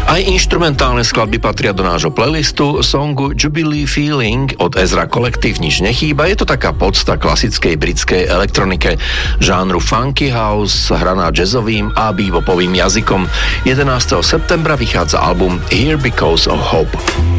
Aj inštrumentálne skladby patria do nášho playlistu. Songu Jubilee Feeling od Ezra Collective nič nechýba. Je to taká podsta klasickej britskej elektronike žánru funky house, hraná jazzovým a bebopovým jazykom. 11. septembra vychádza album Here Because of Hope.